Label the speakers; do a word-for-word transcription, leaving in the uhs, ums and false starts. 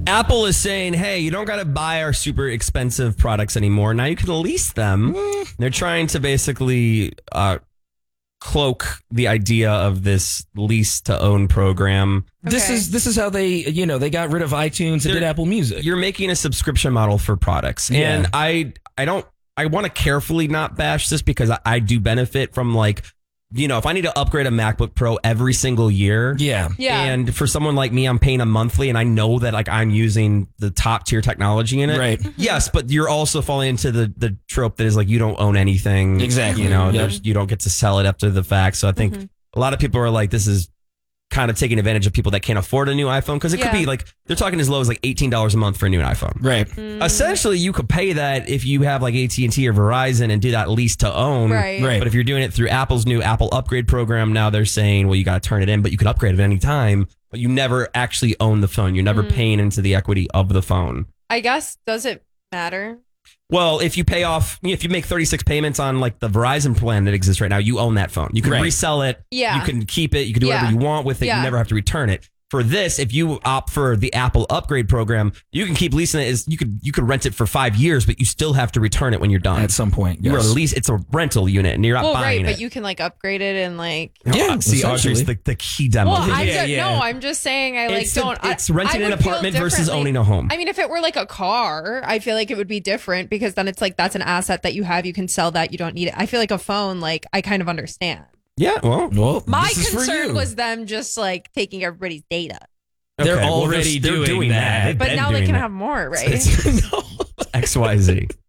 Speaker 1: Apple is saying, hey, you don't got to buy our super expensive products anymore. Now you can lease them. Mm. They're trying to basically uh, cloak the idea of this lease to own program.
Speaker 2: Okay.
Speaker 3: This is this is how they, you know, they got rid of iTunes and did Apple Music.
Speaker 1: You're making a subscription model for products.
Speaker 3: Yeah.
Speaker 1: And I I don't I want to carefully not bash this because I, I do benefit from like, you know, if I need to upgrade a MacBook Pro every single year.
Speaker 3: Yeah.
Speaker 2: Yeah.
Speaker 1: And for someone like me, I'm paying a monthly and I know that like I'm using the top tier technology in it.
Speaker 3: Right.
Speaker 1: Yes, but you're also falling into the, the trope that is like you don't own anything.
Speaker 3: Exactly.
Speaker 1: You know,
Speaker 3: Yep.
Speaker 1: there's, you don't get to sell it after the fact. So I think
Speaker 2: Mm-hmm.
Speaker 1: a lot of people are like, this is kind of taking advantage of people that can't afford a new iPhone because it
Speaker 2: Yeah.
Speaker 1: could be like they're talking as low as like eighteen dollars a month for a new iPhone.
Speaker 3: Right.
Speaker 2: Mm.
Speaker 1: Essentially, you could pay that if you have like A T and T or Verizon and do that lease to own.
Speaker 2: Right.
Speaker 3: Right.
Speaker 1: But if you're doing it through Apple's new Apple upgrade program, now they're saying, well, you got to turn it in, but you can upgrade it at any time. But you never actually own the phone. You're never
Speaker 2: Mm.
Speaker 1: paying into the equity of the phone.
Speaker 2: I guess, does it matter?
Speaker 1: Well, if you pay off, if you make thirty-six payments on like the Verizon plan that exists right now, you own that phone. You can
Speaker 3: Right.
Speaker 1: resell it.
Speaker 2: Yeah.
Speaker 1: You can keep it. You can do whatever
Speaker 2: Yeah.
Speaker 1: you want with it.
Speaker 2: Yeah.
Speaker 1: You never have to return it. For this, if you opt for the Apple upgrade program, you can keep leasing it. As you could you could rent it for five years, but you still have to return it when you're done.
Speaker 3: At some point.
Speaker 1: You are
Speaker 3: Yes.
Speaker 1: lease. It's a rental unit, and you're not
Speaker 2: Well,
Speaker 1: buying
Speaker 2: right,
Speaker 1: it.
Speaker 2: but you can like upgrade it and like.
Speaker 3: Yeah,
Speaker 1: See,
Speaker 3: essentially.
Speaker 1: Audrey's the, the key demo.
Speaker 2: Well, I'm
Speaker 3: Yeah,
Speaker 2: just,
Speaker 3: yeah.
Speaker 2: no, I'm just saying I like
Speaker 1: It's a-
Speaker 2: don't. I-
Speaker 1: it's renting
Speaker 2: I
Speaker 1: an
Speaker 2: would feel
Speaker 1: apartment versus
Speaker 2: differently.
Speaker 1: owning a home.
Speaker 2: I mean, if it were like a car, I feel like it would be different because then it's like that's an asset that you have. You can sell that. You don't need it. I feel like a phone, like I kind of understand.
Speaker 1: Yeah, well,
Speaker 3: Well,
Speaker 2: My
Speaker 3: this is for
Speaker 2: concern
Speaker 3: you.
Speaker 2: was them just like taking everybody's data,
Speaker 3: They're
Speaker 1: okay, well,
Speaker 3: already
Speaker 1: they're
Speaker 3: doing
Speaker 1: doing
Speaker 3: that.
Speaker 1: that.
Speaker 2: but
Speaker 1: Been
Speaker 2: now they
Speaker 1: doing
Speaker 2: can
Speaker 1: that.
Speaker 2: have more, right?
Speaker 1: It's- X Y Z.